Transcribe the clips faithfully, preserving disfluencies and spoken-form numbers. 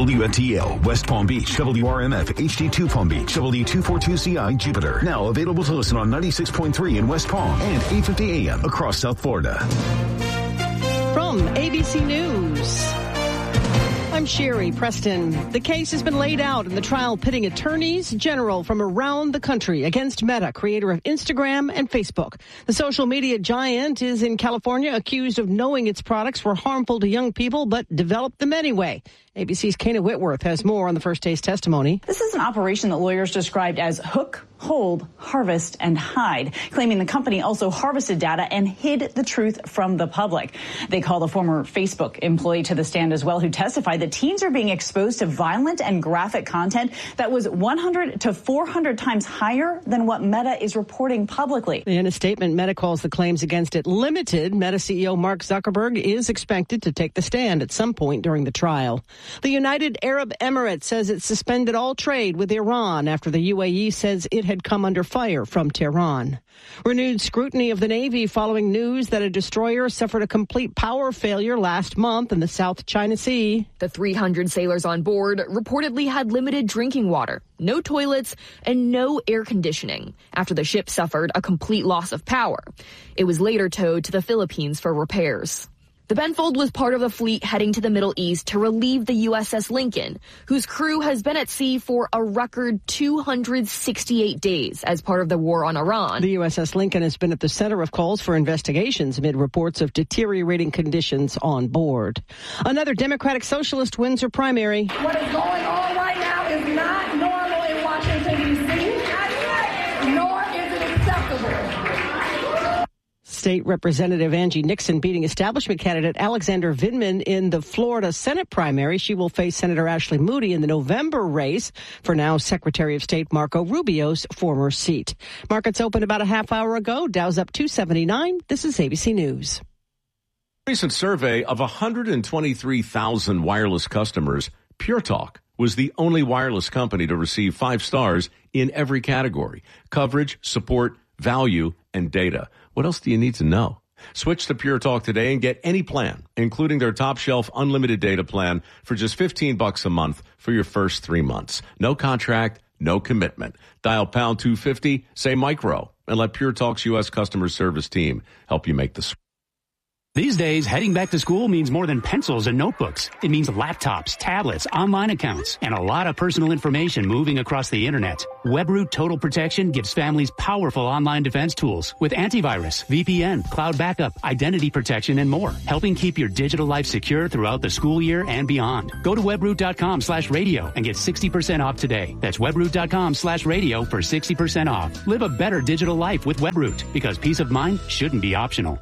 W N T L, West Palm Beach, W R M F, H D two Palm Beach, W two forty-two C I, Jupiter. Now available to listen on ninety-six point three in West Palm and eight fifty A M across South Florida. From A B C News, I'm Sherry Preston. The case has been laid out in the trial pitting attorneys general from around the country against Meta, creator of Instagram and Facebook. The social media giant is in California, accused of knowing its products were harmful to young people, but developed them anyway. A B C's Kana Whitworth has more on the first day's testimony. This is an operation that lawyers described as hook, hold, harvest, and hide, claiming the company also harvested data and hid the truth from the public. They called a former Facebook employee to the stand as well, who testified that teens are being exposed to violent and graphic content that was one hundred to four hundred times higher than what Meta is reporting publicly. In a statement, Meta calls the claims against it limited. Meta C E O Mark Zuckerberg is expected to take the stand at some point during the trial. The United Arab Emirates says it suspended all trade with Iran after the U A E says it had come under fire from Tehran. Renewed scrutiny of the Navy following news that a destroyer suffered a complete power failure last month in the South China Sea. The three hundred sailors on board reportedly had limited drinking water, no toilets, and no air conditioning after the ship suffered a complete loss of power. It was later towed to the Philippines for repairs. The Benfold was part of the fleet heading to the Middle East to relieve the U S S Lincoln, whose crew has been at sea for a record two hundred sixty-eight days as part of the war on Iran. The U S S Lincoln has been at the center of calls for investigations amid reports of deteriorating conditions on board. Another Democratic Socialist wins her primary. What is going on right now is not normal in Washington, D C, nor is it acceptable. State Representative Angie Nixon beating establishment candidate Alexander Vindman in the Florida Senate primary. She will face Senator Ashley Moody in the November race for now Secretary of State Marco Rubio's former seat. Markets opened about a half hour ago. Dow's up two seventy-nine. This is A B C News. A recent survey of one hundred twenty-three thousand wireless customers, Pure Talk was the only wireless company to receive five stars in every category: coverage, support, value, and data. What else do you need to know? Switch to Pure Talk today and get any plan, including their top shelf unlimited data plan for just fifteen bucks a month for your first three months. No contract, no commitment. Dial pound two fifty, say micro, and let Pure Talk's U S customer service team help you make the switch. These days, heading back to school means more than pencils and notebooks. It means laptops, tablets, online accounts, and a lot of personal information moving across the internet. WebRoot Total Protection gives families powerful online defense tools with antivirus, V P N, cloud backup, identity protection, and more, helping keep your digital life secure throughout the school year and beyond. Go to webroot.com slash radio and get sixty percent off today. That's webroot.com slash radio for sixty percent off. Live a better digital life with WebRoot, because peace of mind shouldn't be optional.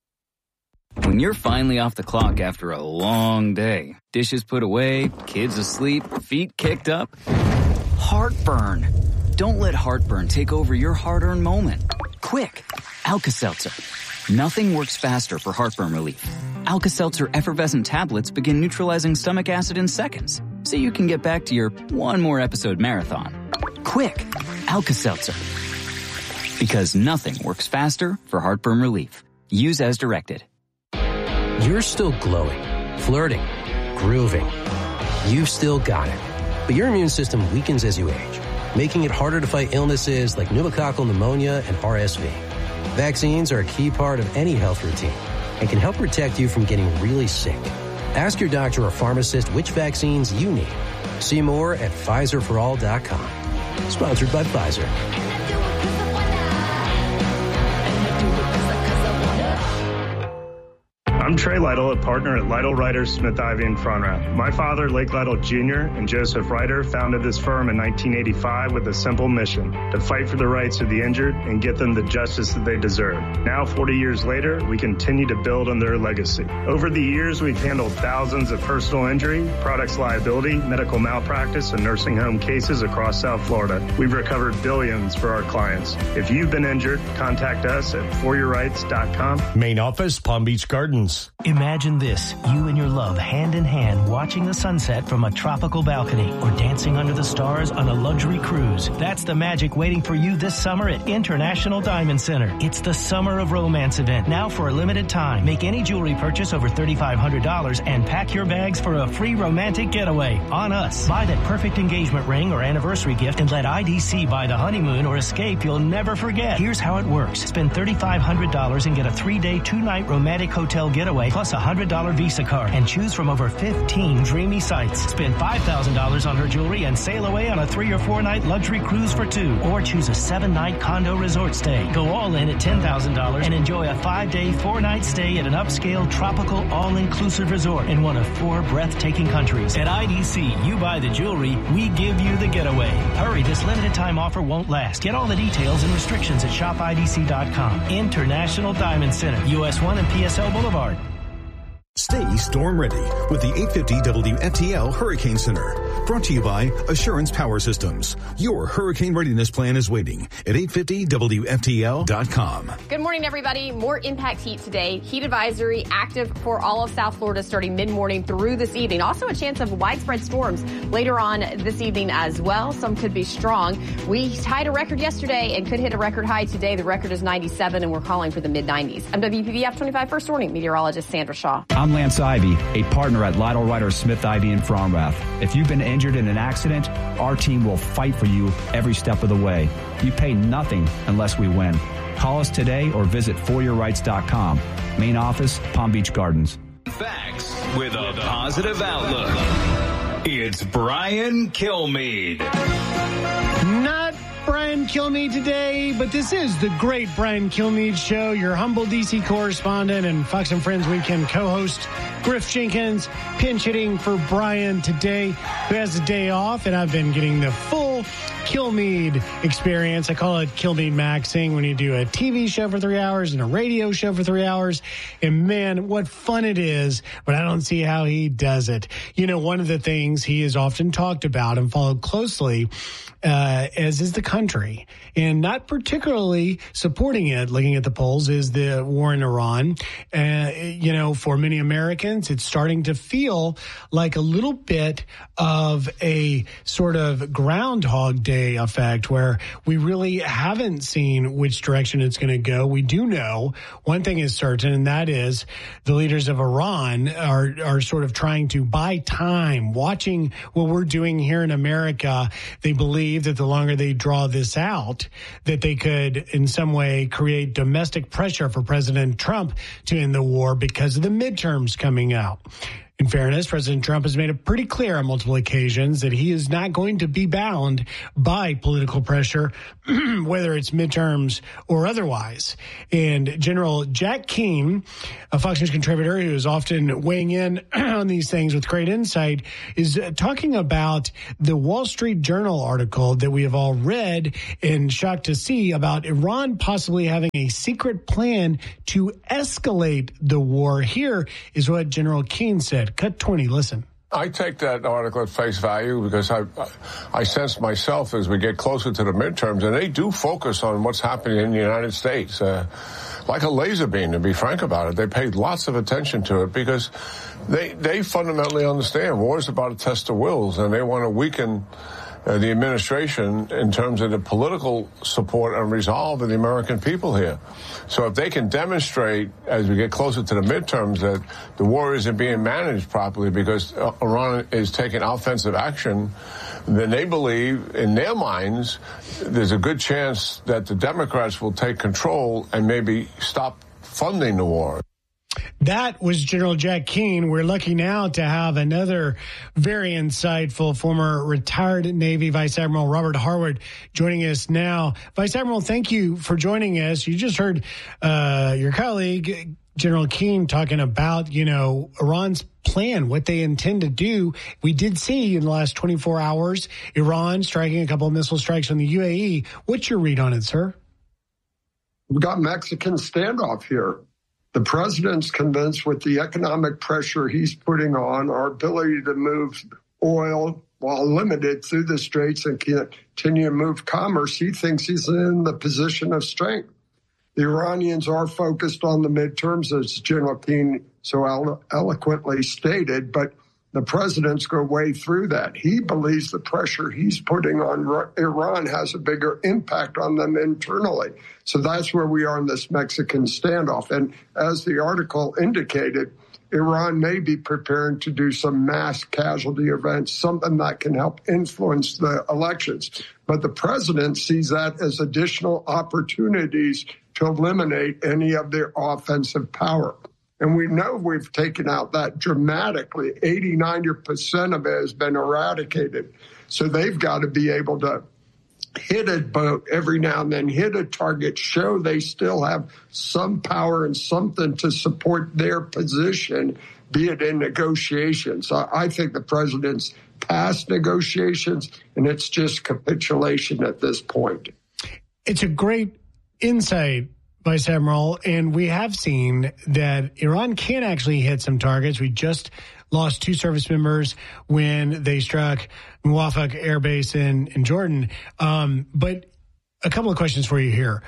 When you're finally off the clock after a long day, dishes put away, kids asleep, feet kicked up, heartburn. Don't let heartburn take over your hard-earned moment. Quick, Alka-Seltzer. Nothing works faster for heartburn relief. Alka-Seltzer effervescent tablets begin neutralizing stomach acid in seconds, so you can get back to your one more episode marathon. Quick, Alka-Seltzer. Because nothing works faster for heartburn relief. Use as directed. You're still glowing, flirting, grooving. You've still got it. But your immune system weakens as you age, making it harder to fight illnesses like pneumococcal pneumonia and R S V. Vaccines are a key part of any health routine and can help protect you from getting really sick. Ask your doctor or pharmacist which vaccines you need. See more at Pfizer for all dot com. Sponsored by Pfizer. I'm Trey Lytle, a partner at Lytle Ryder Smith Ivy and Frontrap. My father, Lake Lytle Junior and Joseph Ryder founded this firm in nineteen eighty-five with a simple mission: to fight for the rights of the injured and get them the justice that they deserve. Now, forty years later, we continue to build on their legacy. Over the years, we've handled thousands of personal injury, products liability, medical malpractice, and nursing home cases across South Florida. We've recovered billions for our clients. If you've been injured, contact us at for your rights dot com. Main office, Palm Beach Gardens. Imagine this, you and your love hand in hand watching the sunset from a tropical balcony or dancing under the stars on a luxury cruise. That's the magic waiting for you this summer at International Diamond Center. It's the Summer of Romance event, now for a limited time. Make any jewelry purchase over three thousand five hundred dollars and pack your bags for a free romantic getaway on us. Buy that perfect engagement ring or anniversary gift and let I D C buy the honeymoon or escape you'll never forget. Here's how it works. Spend three thousand five hundred dollars and get a three-day, two-night romantic hotel getaway plus a one hundred dollars Visa card and choose from over fifteen dreamy sites. Spend five thousand dollars on her jewelry and sail away on a three or four night luxury cruise for two. Or choose a seven night condo resort stay. Go all in at ten thousand dollars and enjoy a five day, four night stay at an upscale, tropical, all-inclusive resort in one of four breathtaking countries. At I D C, you buy the jewelry, we give you the getaway. Hurry, this limited time offer won't last. Get all the details and restrictions at shop I D C dot com. International Diamond Center, U S one and P S L Boulevard. Stay storm ready with the eight fifty W F T L Hurricane Center. Brought to you by Assurance Power Systems. Your hurricane readiness plan is waiting at eight fifty W F T L dot com. Good morning, everybody. More impact heat today. Heat advisory active for all of South Florida starting mid-morning through this evening. Also a chance of widespread storms later on this evening as well. Some could be strong. We tied a record yesterday and could hit a record high today. The record is ninety-seven, and we're calling for the mid nineties. I'm W P B F twenty-five First Warning meteorologist Sandra Shaw. I'm Lance Ivy, a partner at Lytle Ryder Smith Ivy in Fromrath. If you've been injured in an accident, our team will fight for you every step of the way. You pay nothing unless we win. Call us today or visit for your rights dot com. Main office, Palm Beach Gardens. Facts with a positive outlook. It's Brian Kilmeade. Not Brian Kilmeade today, but this is the great Brian Kilmeade Show. Your humble D C correspondent and Fox and Friends Weekend co-host, Griff Jenkins, pinch hitting for Brian today, who has a day off, and I've been getting the full Kilmeade experience. I call it Kilmeade Maxing when you do a T V show for three hours and a radio show for three hours. And man, what fun it is, but I don't see how he does it. You know, one of the things he has often talked about and followed closely, uh, as is the country, and not particularly supporting it, looking at the polls, is the war in Iran. Uh, you know, for many Americans, it's starting to feel like a little bit of a sort of Groundhog Day effect where we really haven't seen which direction it's going to go. We do know one thing is certain, and that is the leaders of Iran are, are sort of trying to buy time, watching what we're doing here in America. They believe that the longer they draw this out, that they could in some way create domestic pressure for President Trump to end the war because of the midterms coming out. In fairness, President Trump has made it pretty clear on multiple occasions that he is not going to be bound by political pressure, whether it's midterms or otherwise. And General Jack Keane, a Fox News contributor who is often weighing in on these things with great insight, is talking about the Wall Street Journal article that we have all read and shocked to see about Iran possibly having a secret plan to escalate the war. Here is what General Keane said. Cut twenty, listen. I take that article at face value because I I sense myself as we get closer to the midterms, and they do focus on what's happening in the United States. Uh, like a laser beam, to be frank about it. They paid lots of attention to it because they, they fundamentally understand war is about a test of wills, and they want to weaken Uh, the administration in terms of the political support and resolve of the American people here. So if they can demonstrate as we get closer to the midterms that the war isn't being managed properly because uh, Iran is taking offensive action, then they believe in their minds there's a good chance that the Democrats will take control and maybe stop funding the war. That was General Jack Keane. We're lucky now to have another very insightful former retired Navy Vice Admiral Robert Harward joining us now. Vice Admiral, thank you for joining us. You just heard uh, your colleague, General Keane, talking about, you know, Iran's plan, what they intend to do. We did see in the last twenty-four hours, Iran striking a couple of missile strikes on the U A E. What's your read on it, sir? We've got Mexican standoff here. The president's convinced with the economic pressure he's putting on, our ability to move oil while limited through the straits and continue to move commerce, he thinks he's in the position of strength. The Iranians are focused on the midterms, as General Keane so elo- eloquently stated, but the president's go way through that. He believes the pressure he's putting on R- Iran has a bigger impact on them internally. So that's where we are in this Mexican standoff. And as the article indicated, Iran may be preparing to do some mass casualty events, something that can help influence the elections. But the president sees that as additional opportunities to eliminate any of their offensive power. And we know we've taken out that dramatically. eighty, ninety percent of it has been eradicated. So they've got to be able to hit a boat every now and then, hit a target, show they still have some power and something to support their position, be it in negotiations. I think the president's past negotiations, and it's just capitulation at this point. It's a great insight, Vice Admiral, and we have seen that Iran can actually hit some targets. We just lost two service members when they struck Muwafaq Air Base in, in Jordan. Um, but a couple of questions for you here.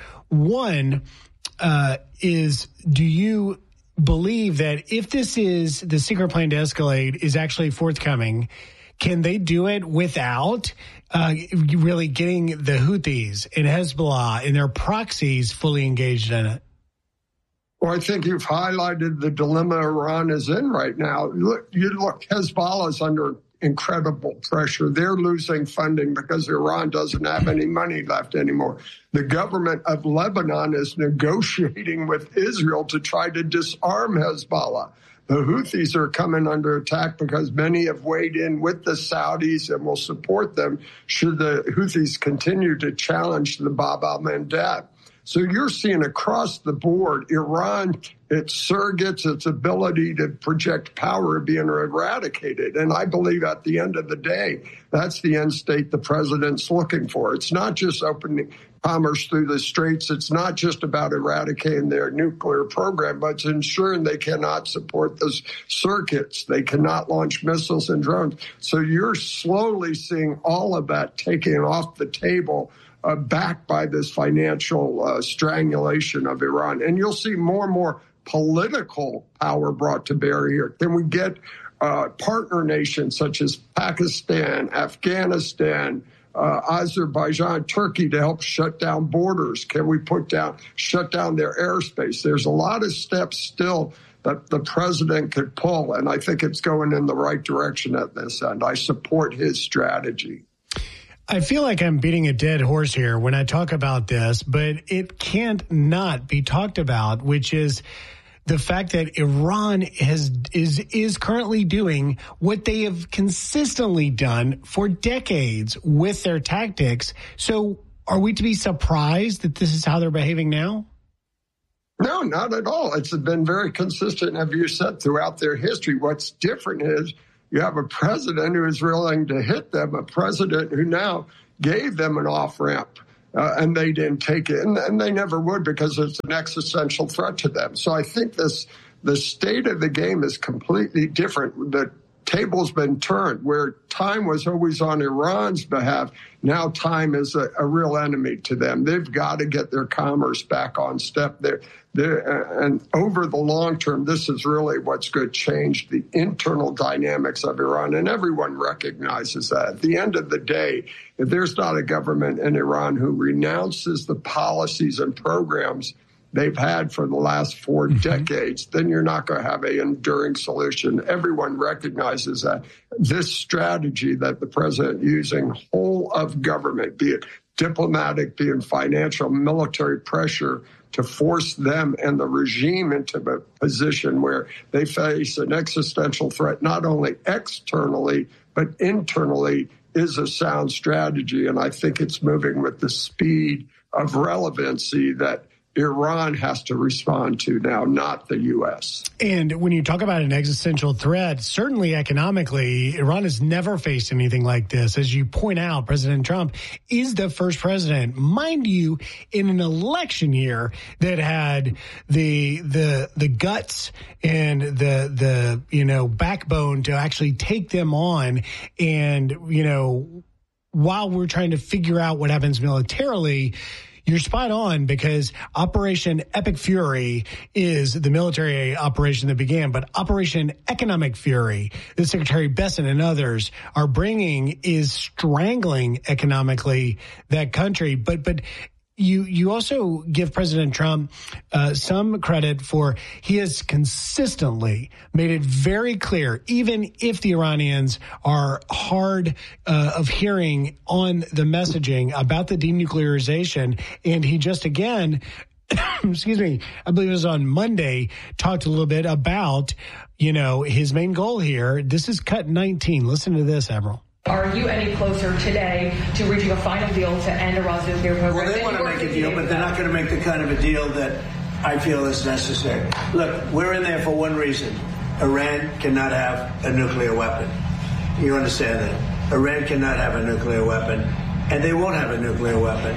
One uh, is, do you believe that if this is the secret plan to escalate is actually forthcoming, can they do it without uh, really getting the Houthis and Hezbollah and their proxies fully engaged in it? Well, I think you've highlighted the dilemma Iran is in right now. Look, you look, Hezbollah is under incredible pressure. They're losing funding because Iran doesn't have any money left anymore. The government of Lebanon is negotiating with Israel to try to disarm Hezbollah. The Houthis are coming under attack because many have weighed in with the Saudis and will support them should the Houthis continue to challenge the Bab al-Mandab. So you're seeing across the board, Iran, its surrogates, its ability to project power being eradicated. And I believe at the end of the day, that's the end state the president's looking for. It's not just opening commerce through the straits. It's not just about eradicating their nuclear program, but it's ensuring they cannot support those circuits. They cannot launch missiles and drones. So you're slowly seeing all of that taken off the table, Uh, backed by this financial uh, strangulation of Iran. And you'll see more and more political power brought to bear here. Can we get uh, partner nations such as Pakistan, Afghanistan, uh, Azerbaijan, Turkey to help shut down borders? Can we put down, shut down their airspace? There's a lot of steps still that the president could pull, and I think it's going in the right direction at this end. I support his strategy. I feel like I'm beating a dead horse here when I talk about this, but it can't not be talked about, which is the fact that Iran has is is currently doing what they have consistently done for decades with their tactics. So are we to be surprised that this is how they're behaving now? No, not at all. It's been very consistent, as you said, throughout their history. What's different is you have a president who is willing to hit them, a president who now gave them an off-ramp, uh, and they didn't take it. And, and they never would because it's an existential threat to them. So I think this the state of the game is completely different. The table's been turned. Where time was always on Iran's behalf, now time is a, a real enemy to them. They've got to get their commerce back on step there. And over the long term, this is really what's going to change the internal dynamics of Iran. And everyone recognizes that. At the end of the day, if there's not a government in Iran who renounces the policies and programs they've had for the last four mm-hmm. decades, then you're not going to have an enduring solution. Everyone recognizes that. This strategy that the president using whole of government, be it diplomatic, be it financial, military pressure, to force them and the regime into a position where they face an existential threat, not only externally, but internally, is a sound strategy. And I think it's moving with the speed of relevancy that Iran has to respond to now, not the U S. And when you talk about an existential threat, certainly economically, Iran has never faced anything like this. As you point out, President Trump is the first president, mind you, in an election year that had the the the guts and the the you know backbone to actually take them on. And you know, while we're trying to figure out what happens militarily, you're spot on, because Operation Epic Fury is the military operation that began, but Operation Economic Fury, that Secretary Bessent and others are bringing, is strangling economically that country. But, but, You you also give President Trump uh, some credit for he has consistently made it very clear, even if the Iranians are hard uh, of hearing on the messaging about the denuclearization. And he just again, excuse me, I believe it was on Monday, talked a little bit about, you know, his main goal here. This is cut nineteen. Listen to this, Admiral. Are you any closer today to reaching a final deal to end Iran's nuclear program? Well, they want to make a deal, but they're not going to make the kind of a deal that I feel is necessary. Look, we're in there for one reason. Iran cannot have a nuclear weapon. You understand that? Iran cannot have a nuclear weapon, and they won't have a nuclear weapon.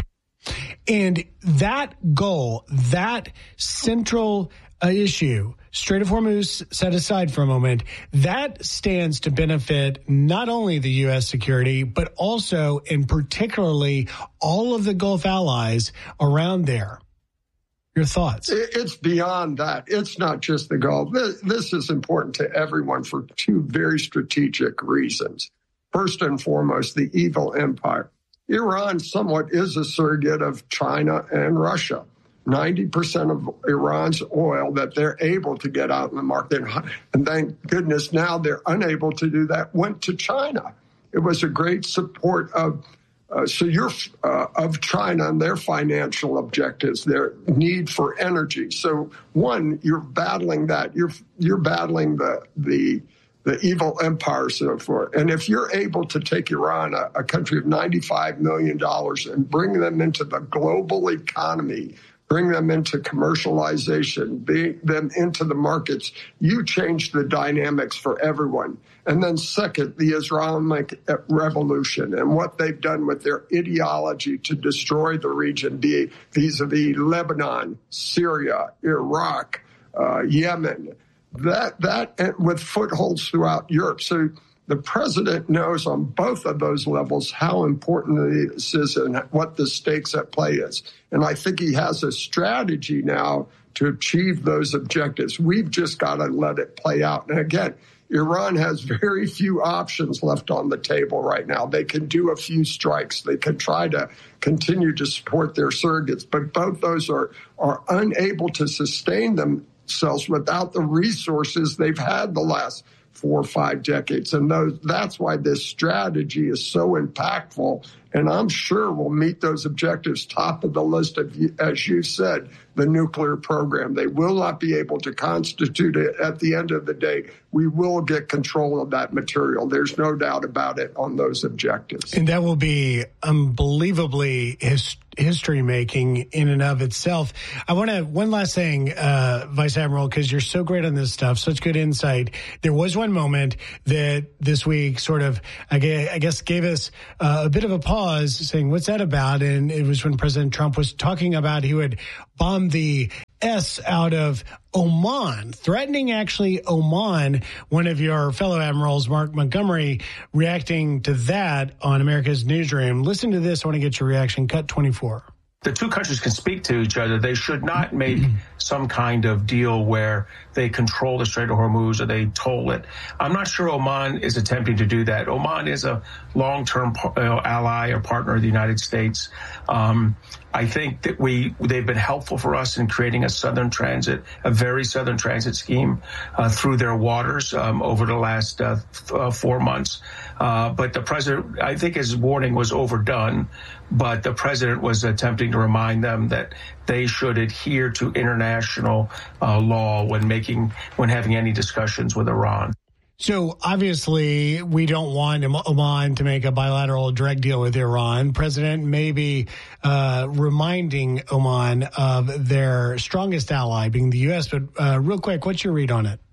And that goal, that central uh, issue, Strait of Hormuz set aside for a moment, that stands to benefit not only the U S security, but also and particularly all of the Gulf allies around there. Your thoughts? It's beyond that. It's not just the Gulf. This is important to everyone for two very strategic reasons. First and foremost, the evil empire. Iran somewhat is a surrogate of China and Russia. ninety percent of Iran's oil that they're able to get out in the market, and thank goodness now they're unable to do that, went to China. It was a great support of uh, so you're uh, of China and their financial objectives, their need for energy. So one, you're battling that. You're you're battling the the the evil empire, so forth. And if you're able to take Iran, a, a country of ninety-five million dollars, and bring them into the global economy, bring them into commercialization, bring them into the markets, you change the dynamics for everyone. And then second, the Islamic revolution and what they've done with their ideology to destroy the region, vis-a-vis Lebanon, Syria, Iraq, uh, Yemen, that, that with footholds throughout Europe. So the president knows on both of those levels how important this is and what the stakes at play is. And I think he has a strategy now to achieve those objectives. We've just got to let it play out. And again, Iran has very few options left on the table right now. They can do a few strikes. They can try to continue to support their surrogates, but both those are, are unable to sustain themselves without the resources they've had the last four or five decades. And those, that's why this strategy is so impactful. And I'm sure we'll meet those objectives. Top of the list, of, as you said, the nuclear program. They will not be able to constitute it at the end of the day. We will get control of that material. There's no doubt about it on those objectives. And that will be unbelievably his, history making in and of itself. I want to, one last thing, uh, Vice Admiral, because you're so great on this stuff, such good insight. There was one moment that this week sort of, I guess, gave us uh, a bit of a pause, saying, what's that about? And it was when President Trump was talking about he would bomb the S out of Oman, threatening actually Oman. One of your fellow admirals, Mark Montgomery, reacting to that on America's Newsroom. Listen to this. I want to get your reaction. Cut twenty-four. The two countries can speak to each other. They should not make some kind of deal where they control the Strait of Hormuz or they toll it. I'm not sure Oman is attempting to do that. Oman is a long-term uh, ally or partner of the United States. Um, I think that we they've been helpful for us in creating a southern transit, a very southern transit scheme uh, through their waters um, over the last uh, f- uh, four months. Uh, but the president, I think his warning was overdone, but the president was attempting to remind them that they should adhere to international uh, law when making, when having any discussions with Iran. So obviously, we don't want Oman to make a bilateral direct deal with Iran. President may be uh, reminding Oman of their strongest ally, being the U S. But uh, real quick, what's your read on it?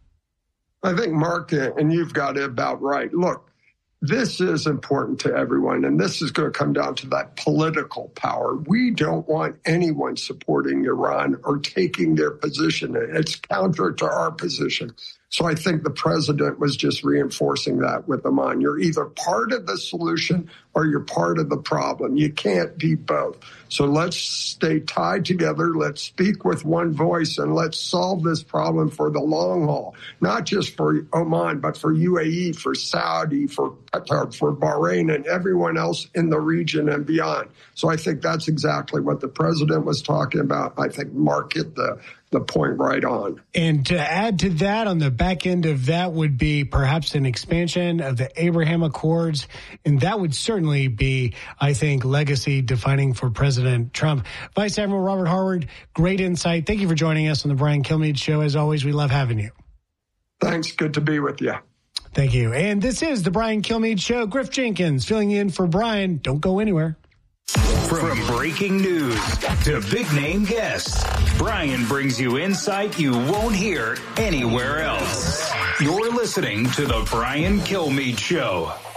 I think, Mark, and you've got it about right. Look, this is important to everyone, and this is going to come down to that political power. We don't want anyone supporting Iran or taking their position. It's counter to our position. So I think the president was just reinforcing that with Oman. You're either part of the solution or you're part of the problem. You can't be both. So let's stay tied together. Let's speak with one voice, and let's solve this problem for the long haul, not just for Oman, but for U A E, for Saudi, for Qatar, for Bahrain, and everyone else in the region and beyond. So I think that's exactly what the president was talking about. I think Mark hit the the point right on. And to add to that, on the back end of that would be perhaps an expansion of the Abraham Accords. And that would certainly be, I think, legacy defining for President Trump. Vice Admiral Robert Harward, great insight. Thank you for joining us on the Brian Kilmeade Show. As always, we love having you. Thanks. Good to be with you. Thank you. And this is the Brian Kilmeade Show. Griff Jenkins filling in for Brian. Don't go anywhere. From breaking news to big-name guests, Brian brings you insight you won't hear anywhere else. You're listening to The Brian Kilmeade Show.